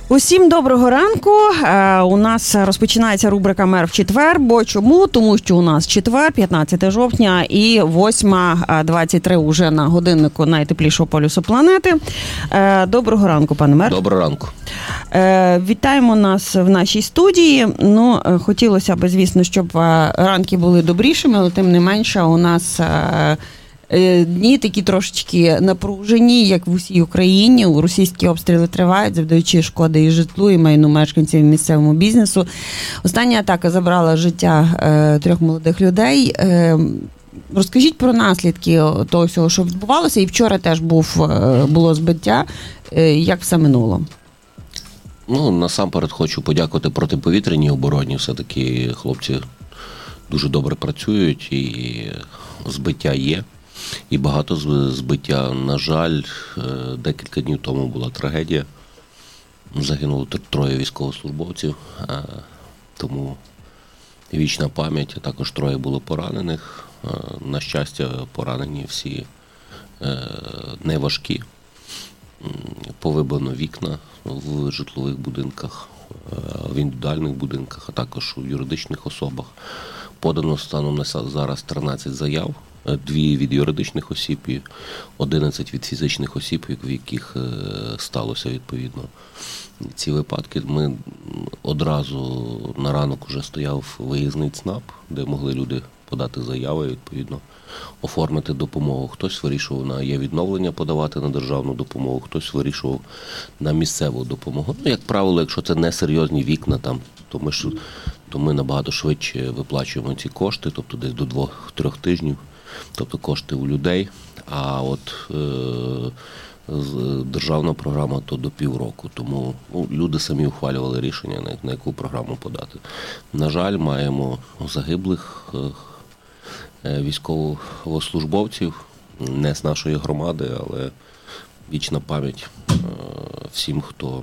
Усім доброго ранку. У нас розпочинається рубрика «Мер в четвер». Бо чому? Тому що у нас четвер, 15 жовтня і 8:23 уже на годиннику найтеплішого полюсу планети. Доброго ранку, пане мер. Доброго ранку. Вітаємо нас в нашій студії. Хотілося б, звісно, щоб ранки були добрішими, але тим не менше у нас дні такі трошечки напружені, як в усій Україні. Російські обстріли тривають, завдаючи шкоди і житлу, і майну мешканців, і місцевому бізнесу. Остання атака забрала життя 3 молодих людей. Розкажіть про наслідки того всього, що відбувалося. І вчора теж було збиття. Як все минуло? Насамперед хочу подякувати протиповітряній обороні. Все-таки хлопці дуже добре працюють і збиття є. І багато збиття. На жаль, декілька днів тому була трагедія. Загинуло 3 військовослужбовців, тому вічна пам'ять, а також 3 було поранених. На щастя, поранені всі не важкі. Повибано вікна в житлових будинках, в індивідуальних будинках, а також у юридичних особах. Подано станом на зараз 13 заяв. 2 від юридичних осіб і 11 від фізичних осіб, в яких сталося відповідно ці випадки. Ми одразу на ранок вже стояв виїзний ЦНАП, де могли люди подати заяви, відповідно оформити допомогу. Хтось вирішував на є-відновлення подавати на державну допомогу, хтось вирішував на місцеву допомогу. Як правило, якщо це не серйозні вікна, то ми набагато швидше виплачуємо ці кошти, тобто десь до 2-3 тижнів. Тобто кошти у людей, а державна програма то до півроку. Тому люди самі ухвалювали рішення, на яку програму подати. На жаль, маємо загиблих військовослужбовців, не з нашої громади, але вічна пам'ять всім, хто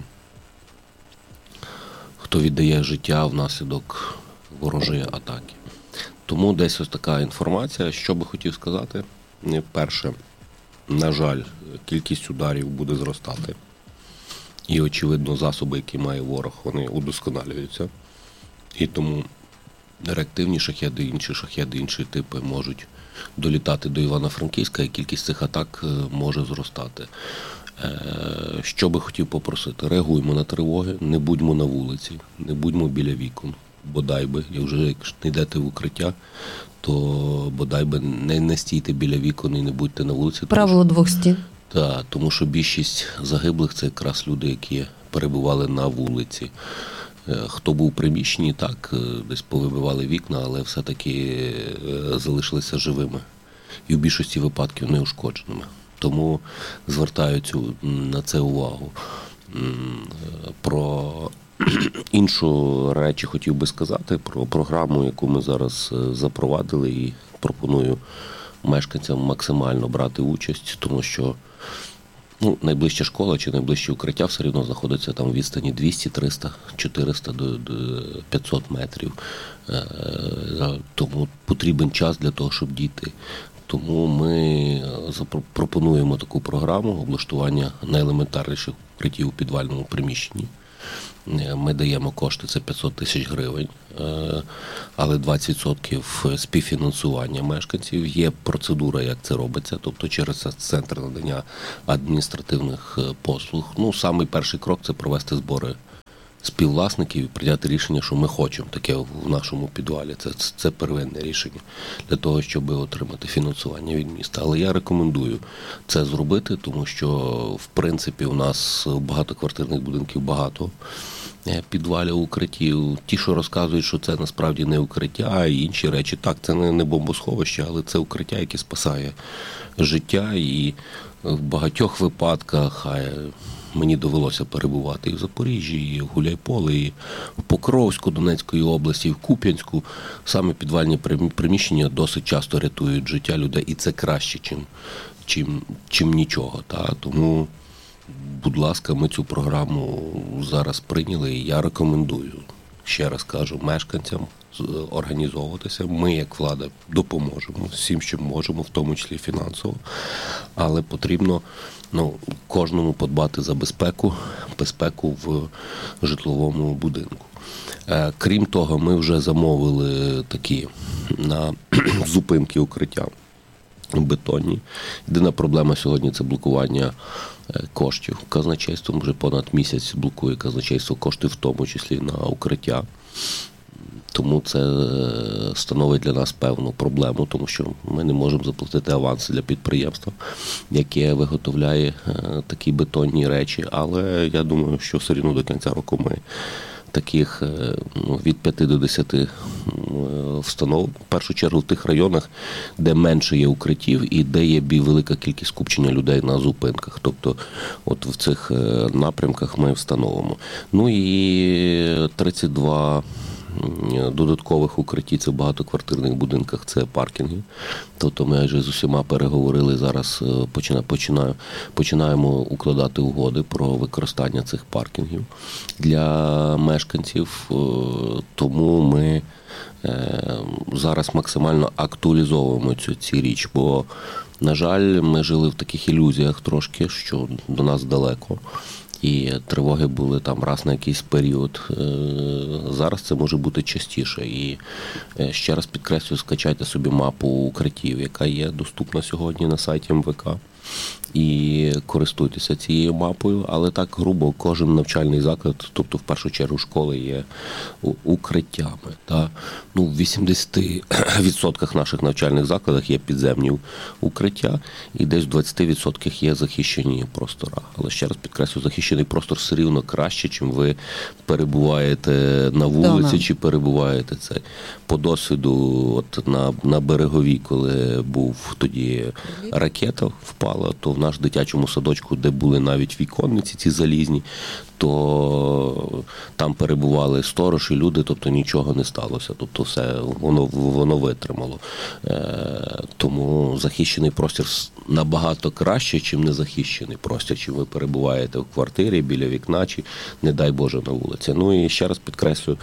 віддає життя внаслідок ворожої атаки. Тому десь ось така інформація. Що би хотів сказати? Перше, на жаль, кількість ударів буде зростати. І, очевидно, засоби, які має ворог, вони удосконалюються. І тому реактивні шахеди, інші типи можуть долітати до Івано-Франківська, і кількість цих атак може зростати. Що би хотів попросити? Реагуймо на тривоги, не будьмо на вулиці, не будьмо біля вікон. Бодай би, якщо не йдете в укриття, то бодай би не стійте біля вікон і не будьте на вулиці. Правило 2 стін. Так, тому що більшість загиблих – це якраз люди, які перебували на вулиці. Хто був у приміщенні, так, десь повибивали вікна, але все-таки залишилися живими. І в більшості випадків неушкодженими. Тому звертаю на це увагу. Про іншу речі хотів би сказати, про програму, яку ми зараз запровадили, і пропоную мешканцям максимально брати участь, тому що найближча школа чи найближче укриття все рівно знаходиться там в відстані 200, 300, 400 до 500 метрів. Тому потрібен час для того, щоб дійти. Тому ми пропонуємо таку програму облаштування найелементарніших укриттів у підвальному приміщенні. Ми даємо кошти, це 500 тисяч гривень, але 20% співфінансування мешканців. Є процедура, як це робиться, тобто через центр надання адміністративних послуг. Самий перший крок – це провести збори співвласників і прийняти рішення, що ми хочемо таке в нашому підвалі. Це первинне рішення для того, щоб отримати фінансування від міста. Але я рекомендую це зробити, тому що, в принципі, у нас багатоквартирних будинків багато підвалів, укриттів. Ті, що розказують, що це насправді не укриття, і інші речі. Так, це не бомбосховище, але це укриття, яке спасає життя. І в багатьох випадках мені довелося перебувати і в Запоріжжі, і в Гуляйполі, і в Покровську, Донецької області, і в Куп'янську. Саме підвальні приміщення досить часто рятують життя людей, і це краще, чим нічого. Тому, будь ласка, ми цю програму зараз прийняли, і я рекомендую, ще раз кажу, мешканцям організовуватися. Ми, як влада, допоможемо всім, що можемо, в тому числі фінансово, але потрібно кожному подбати за безпеку, безпеку в житловому будинку. Крім того, ми вже замовили такі на зупинки укриття бетонні. Єдина проблема сьогодні – це блокування коштів. Казначейство вже понад місяць блокує казначейство кошти, в тому числі на укриття. Тому це становить для нас певну проблему, тому що ми не можемо заплатити аванси для підприємства, яке виготовляє такі бетонні речі. Але я думаю, що все рівно до кінця року ми таких від 5 до 10 встанов, в першу чергу в тих районах, де менше є укриттів і де є велика кількість скупчення людей на зупинках. Тобто от в цих напрямках ми встановимо. Ну і 32 додаткових укритті, це в багатоквартирних будинках, це паркінги. Тобто ми вже з усіма переговорили, зараз починаємо укладати угоди про використання цих паркінгів для мешканців. Тому ми зараз максимально актуалізовуємо ці річ, бо, на жаль, ми жили в таких ілюзіях трошки, що до нас далеко. І тривоги були там раз на якийсь період. Зараз це може бути частіше. І ще раз підкреслюю, скачайте собі мапу укриттів, яка є доступна сьогодні на сайті МВК. І користуйтеся цією мапою, але так грубо кожен навчальний заклад, тобто в першу чергу школи, є укриттями. Та, в 80% наших навчальних закладах є підземні укриття, і десь в 20% є захищені простора. Але ще раз підкреслю, захищений простор все рівно краще, чим ви перебуваєте на вулиці чи перебуваєте це. По досвіду, от на Береговій, коли був тоді ракета, впала, то в наш дитячому садочку, де були навіть віконниці ці залізні, то там перебували сторож і люди, тобто нічого не сталося. Тобто все, воно витримало. Тому захищений простір набагато краще, чим незахищений простір, чи ви перебуваєте в квартирі, біля вікна, чи, не дай Боже, на вулиці. Ну і ще раз підкреслю,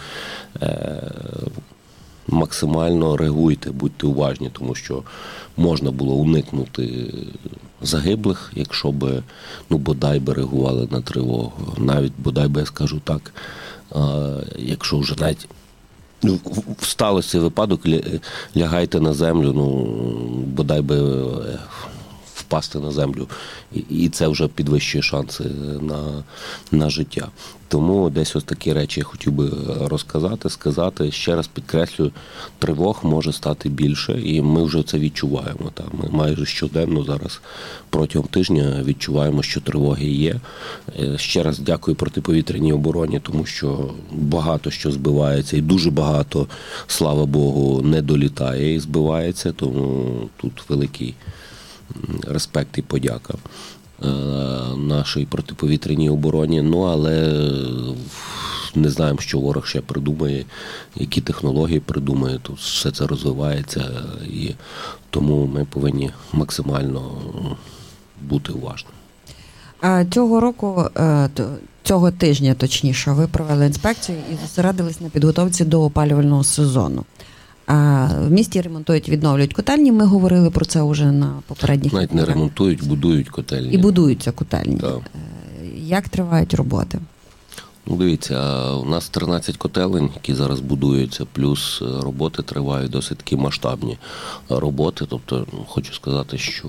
максимально реагуйте, будьте уважні, тому що можна було уникнути загиблих, якщо б, бодай би реагували на тривогу. Навіть, бодай би, я скажу так, якщо вже навіть сталося випадок, лягайте на землю, бодай би впасти на землю. І це вже підвищує шанси на життя. Тому десь ось такі речі я хотів би сказати. Ще раз підкреслюю, тривог може стати більше, і ми вже це відчуваємо. Ми майже щоденно зараз протягом тижня відчуваємо, що тривоги є. Ще раз дякую протиповітряній обороні, тому що багато що збивається, і дуже багато, слава Богу, не долітає і збивається, тому тут великий респект і подяка нашій протиповітряній обороні. Але не знаємо, що ворог ще придумає, які технології придумає, тут все це розвивається, і тому ми повинні максимально бути уважними. Цього року, цього тижня, точніше, ви провели інспекцію і зосередились на підготовці до опалювального сезону. В місті ремонтують, відновлюють котельні. Ми говорили про це вже на попередніх. Навіть не ремонтують, будують котельні. І будуються котельні. Так. Як тривають роботи? Дивіться, у нас 13 котелень, які зараз будуються, плюс роботи тривають досить такі масштабні роботи. Тобто, хочу сказати, що,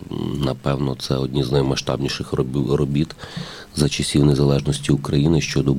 напевно, це одні з наймасштабніших робіт за часів незалежності України щодо